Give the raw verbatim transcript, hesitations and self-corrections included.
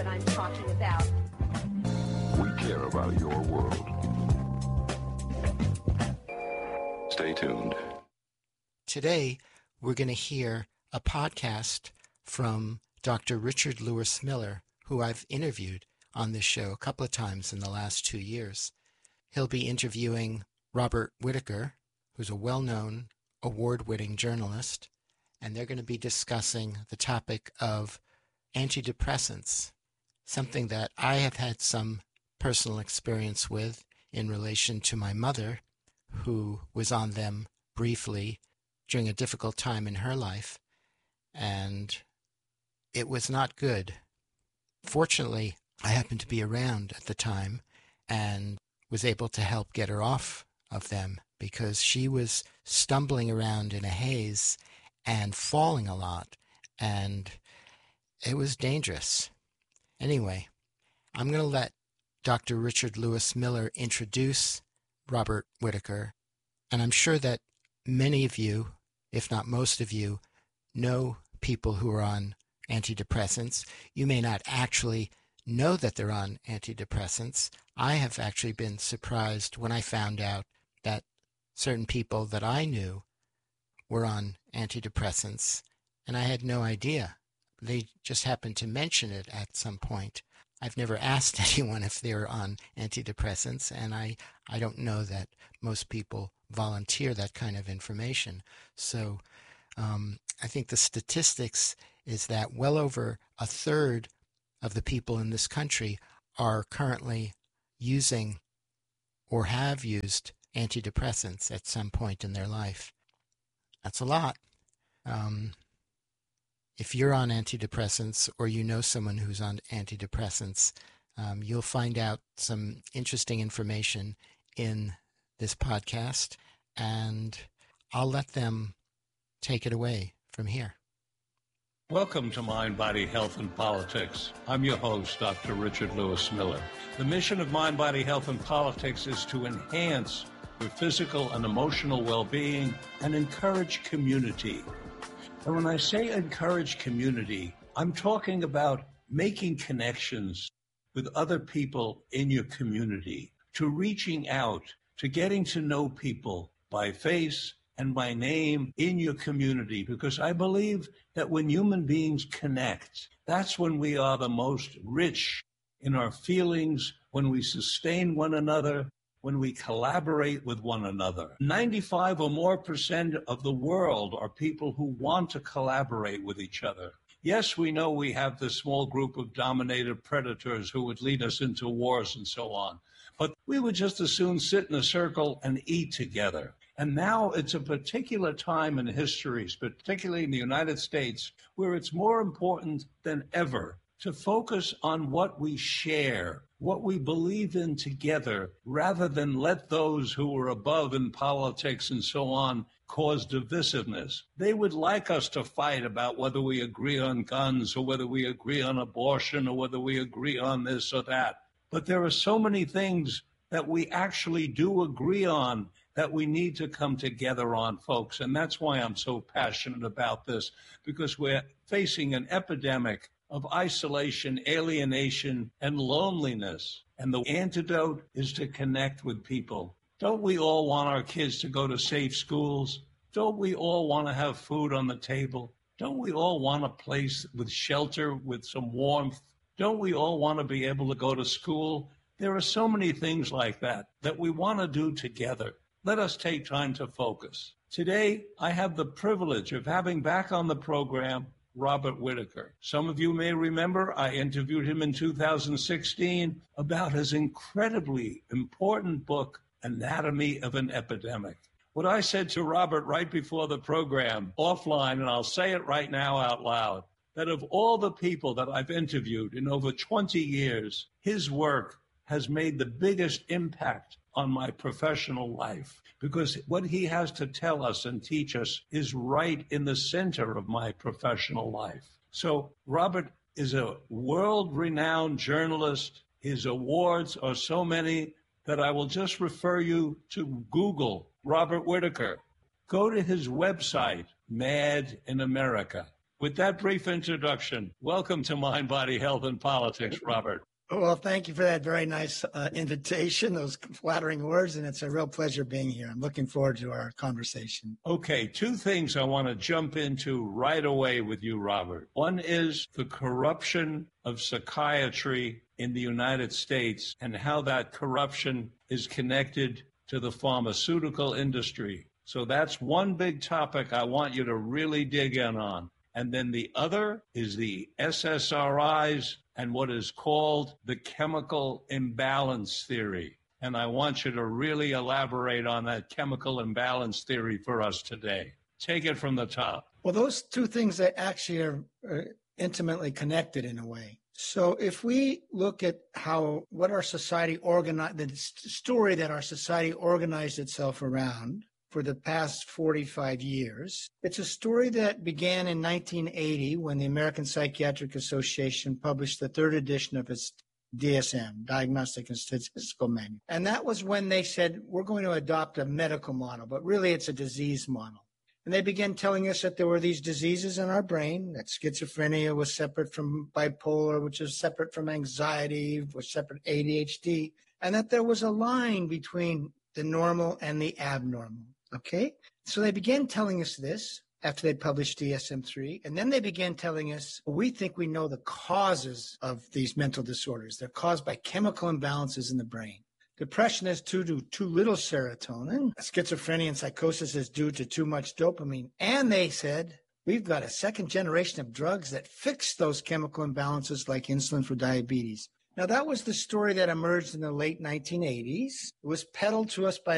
that I'm talking about. We care about your world. Stay tuned. Today, we're going to hear a podcast from Doctor Richard Lewis Miller, who I've interviewed on this show a couple of times in the last two years. He'll be interviewing Robert Whitaker, who's a well-known, award-winning journalist, and they're going to be discussing the topic of antidepressants, something that I have had some personal experience with in relation to my mother, who was on them briefly during a difficult time in her life, and it was not good. Fortunately, I happened to be around at the time and was able to help get her off of them because she was stumbling around in a haze and falling a lot, and it was dangerous. Anyway, I'm going to let Doctor Richard Lewis Miller introduce Robert Whitaker, and I'm sure that many of you, if not most of you, know people who are on antidepressants. You may not actually know that they're on antidepressants. I have actually been surprised when I found out that certain people that I knew were on antidepressants, and I had no idea. They just happened to mention it at some point. I've never asked anyone if they're on antidepressants, and I, I don't know that most people volunteer that kind of information. So um, I think the statistics is that well over a third of the people in this country are currently using or have used antidepressants at some point in their life. That's a lot. Um, if you're on antidepressants or you know someone who's on antidepressants, um, you'll find out some interesting information in this podcast, and I'll let them take it away from here. Welcome to Mind, Body, Health, and Politics. I'm your host, Doctor Richard Lewis Miller. The mission of Mind, Body, Health, and Politics is to enhance your physical and emotional well-being and encourage community. And when I say encourage community, I'm talking about making connections with other people in your community, to reaching out, to getting to know people by face and by name in your community, because I believe that when human beings connect, that's when we are the most rich in our feelings, when we sustain one another, when we collaborate with one another. ninety-five or more percent of the world are people who want to collaborate with each other. Yes, we know we have this small group of dominated predators who would lead us into wars and so on, but we would just as soon sit in a circle and eat together. And now it's a particular time in history, particularly in the United States, where it's more important than ever to focus on what we share, what we believe in together, rather than let those who are above in politics and so on cause divisiveness. They would like us to fight about whether we agree on guns or whether we agree on abortion or whether we agree on this or that. But there are so many things that we actually do agree on that we need to come together on, folks. And that's why I'm so passionate about this, because we're facing an epidemic of isolation, alienation, and loneliness. And the antidote is to connect with people. Don't we all want our kids to go to safe schools? Don't we all want to have food on the table? Don't we all want a place with shelter, with some warmth? Don't we all want to be able to go to school? There are so many things like that that we want to do together. Let us take time to focus. Today, I have the privilege of having back on the program Robert Whitaker. Some of you may remember I interviewed him in two thousand sixteen about his incredibly important book, Anatomy of an Epidemic. What I said to Robert right before the program, offline, and I'll say it right now out loud, that of all the people that I've interviewed in over twenty years, his work has made the biggest impact on my professional life, because what he has to tell us and teach us is right in the center of my professional life. So Robert is a world-renowned journalist. His awards are so many that I will just refer you to Google Robert Whitaker. Go to his website, Mad in America. With that brief introduction, welcome to Mind, Body, Health, and Politics, Robert. Well, thank you for that very nice uh, invitation, those flattering words, and it's a real pleasure being here. I'm looking forward to our conversation. Okay, two things I want to jump into right away with you, Robert. One is the corruption of psychiatry in the United States and how that corruption is connected to the pharmaceutical industry. So that's one big topic I want you to really dig in on. And then the other is the S S R Is and what is called the chemical imbalance theory. And I want you to really elaborate on that chemical imbalance theory for us today. Take it from the top. Well, those two things that actually are, are intimately connected in a way. So if we look at how, what our society organized, the story that our society organized itself around for the past forty-five years. It's a story that began in nineteen eighty when the American Psychiatric Association published the third edition of its D S M, Diagnostic and Statistical Manual. And that was when they said, we're going to adopt a medical model, but really it's a disease model. And they began telling us that there were these diseases in our brain, that schizophrenia was separate from bipolar, which is separate from anxiety, was separate A D H D, and that there was a line between the normal and the abnormal. Okay, so they began telling us this after they published D S M three, and then they began telling us, we think we know the causes of these mental disorders. They're caused by chemical imbalances in the brain. Depression is due to too little serotonin. Schizophrenia and psychosis is due to too much dopamine. And they said, we've got a second generation of drugs that fix those chemical imbalances like insulin for diabetes. Now, that was the story that emerged in the late nineteen eighties. It was peddled to us by